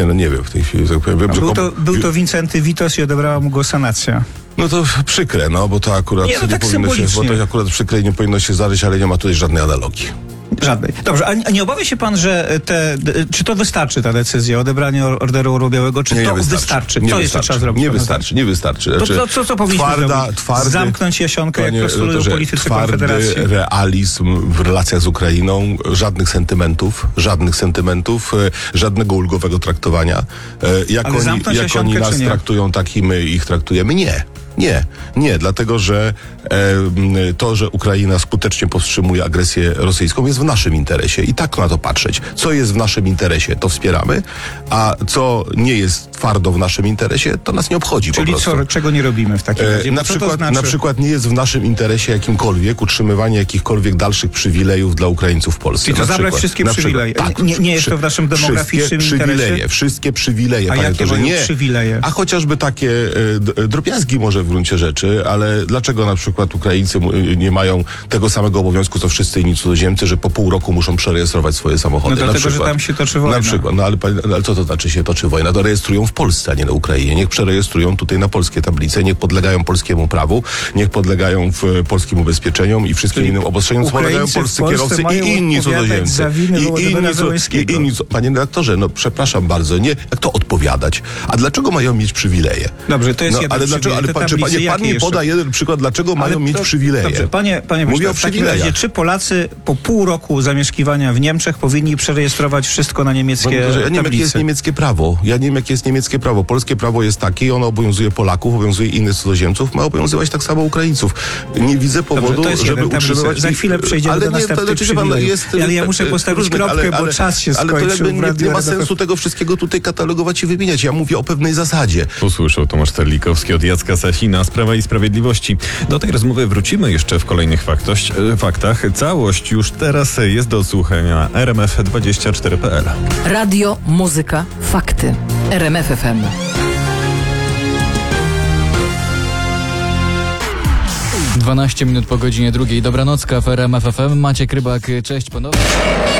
Nie wiem w tej chwili. Tak powiem. Wiem, Był to Wincenty Witos i odebrała mu go sanacja. No to przykre, bo to akurat nie tak powinno się, bo to akurat przykre i nie powinno się zdarzyć, ale nie ma tutaj żadnej analogii. Żadnej. Dobrze, a nie obawia się pan, że czy to wystarczy ta decyzja o odebraniu Orderu Orła-Białego? Czy to wystarczy? Co jeszcze trzeba zrobić? Nie wystarczy. To co powinniśmy zrobić? Zamknąć Jasionkę, jak postulują politycy Konfederacji? Twardy realizm w relacjach z Ukrainą, żadnych sentymentów, żadnego ulgowego traktowania. Jak oni nas traktują, tak i my ich traktujemy? Nie, dlatego że to, że Ukraina skutecznie powstrzymuje agresję rosyjską, jest w naszym interesie i tak na to patrzeć. Co jest w naszym interesie, to wspieramy, a co nie jest twardo w naszym interesie, to nas nie obchodzi. Czyli po prostu. czego nie robimy w takim razie? Na przykład nie jest w naszym interesie jakimkolwiek utrzymywanie jakichkolwiek dalszych przywilejów dla Ukraińców w Polsce. Czyli to zabrać wszystkie przywileje. Tak, nie jest to w naszym demograficznym interesie? Wszystkie przywileje. A jakie mają przywileje? A chociażby takie drobiazgi może w gruncie rzeczy, ale dlaczego na przykład Ukraińcy nie mają tego samego obowiązku, co wszyscy inni cudzoziemcy, że po pół roku muszą przerejestrować swoje samochody? No dlatego, że tam się toczy wojna. Na przykład, ale co to znaczy się toczy wojna? To rejestrują w Polsce, a nie na Ukrainie. Niech przerejestrują tutaj na polskie tablice, niech podlegają polskiemu prawu, niech podlegają polskim ubezpieczeniom i wszystkim innym obostrzeniom, co podlegają polscy kierowcy i inni cudzoziemcy. Panie redaktorze, przepraszam bardzo, jak to odpowiadać? A dlaczego mają mieć przywileje? Dobrze, to jest Pan mi poda jeden przykład, dlaczego mają mieć przywileje. Dobrze, panie Mówię o w takim razie, czy Polacy po pół roku zamieszkiwania w Niemczech powinni przerejestrować wszystko na niemieckie tablice? Ja nie wiem, jakie jest niemieckie prawo. Polskie prawo jest takie i ono obowiązuje Polaków, obowiązuje innych cudzoziemców, ma obowiązywać tak samo Ukraińców. Nie widzę powodu, żeby utrzymywać... Za chwilę przejdziemy do następnych przywilejów. Ale ja muszę postawić kropkę, bo czas się skończył. Ale to nie ma sensu tego wszystkiego tutaj katalogować i wymieniać. Ja mówię o pewnej zasadzie. Usłyszał Tomasz Terlikowski od Jacka Sasina z Prawa i Sprawiedliwości. Do tej rozmowy wrócimy jeszcze w kolejnych faktach. Całość już teraz jest do odsłuchania na rmf24.pl. Radio, muzyka, fakty. RMF FM. Dwanaście minut po godzinie 2. Dobranocka w RMF FM. Maciek Rybak, cześć ponownie.